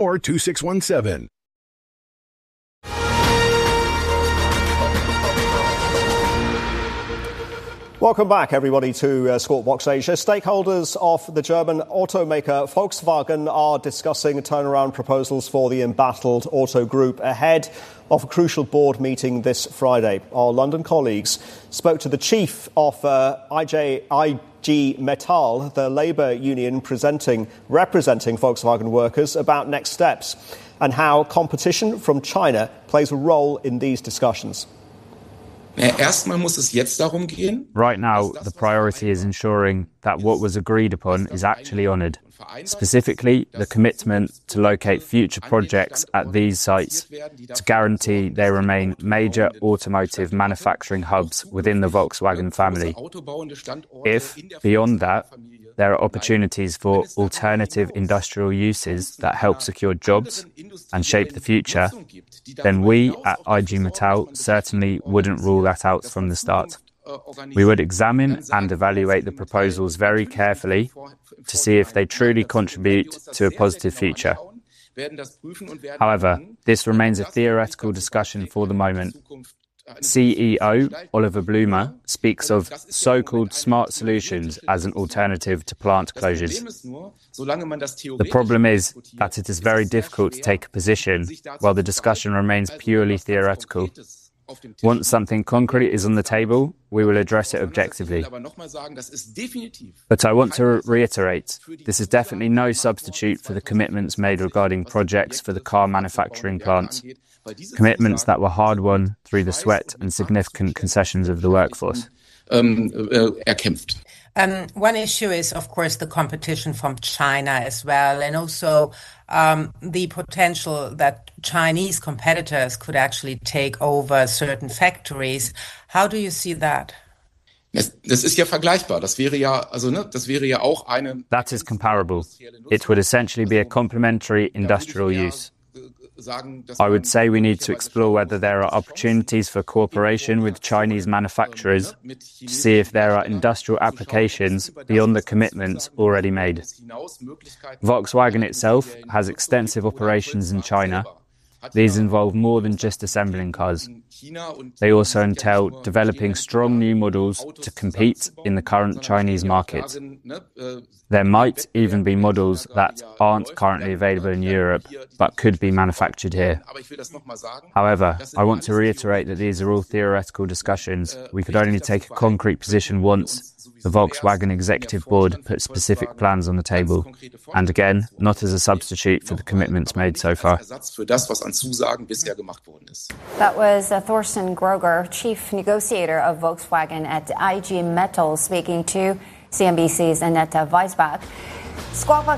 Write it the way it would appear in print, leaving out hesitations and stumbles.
2617. Welcome back, everybody, to Squawk Box Asia. Stakeholders of the German automaker Volkswagen are discussing turnaround proposals for the embattled auto group ahead of a crucial board meeting this Friday. Our London colleagues spoke to the chief of IG Metall, the labour union representing Volkswagen workers, about next steps and how competition from China plays a role in these discussions. Right now, the priority is ensuring that what was agreed upon is actually honoured. Specifically, the commitment to locate future projects at these sites to guarantee they remain major automotive manufacturing hubs within the Volkswagen family. If, beyond that, there are opportunities for alternative industrial uses that help secure jobs and shape the future, then we at IG Metall certainly wouldn't rule that out from the start. We would examine and evaluate the proposals very carefully to see if they truly contribute to a positive future. However, this remains a theoretical discussion for the moment. CEO Oliver Blume speaks of so-called smart solutions as an alternative to plant closures. The problem is that it is very difficult to take a position while the discussion remains purely theoretical. Once something concrete is on the table, we will address it objectively. But I want to reiterate, this is definitely no substitute for the commitments made regarding projects for the car manufacturing plant. Commitments that were hard-won through the sweat and significant concessions of the workforce. One issue is, of course, the competition from China as well, and also the potential that Chinese competitors could actually take over certain factories. How do you see that? Das ist ja vergleichbar. Das wäre ja auch eine... That is comparable. It would essentially be a complementary industrial use. I would say we need to explore whether there are opportunities for cooperation with Chinese manufacturers to see if there are industrial applications beyond the commitments already made. Volkswagen itself has extensive operations in China. These involve more than just assembling cars. They also entail developing strong new models to compete in the current Chinese market. There might even be models that aren't currently available in Europe, but could be manufactured here. However, I want to reiterate that these are all theoretical discussions. We could only take a concrete position once the Volkswagen Executive Board put specific plans on the table, and again, not as a substitute for the commitments made so far. That was Thorsten Groger, chief negotiator of Volkswagen at IG Metall, speaking to CNBC's Annette Weisbach. Squawk Box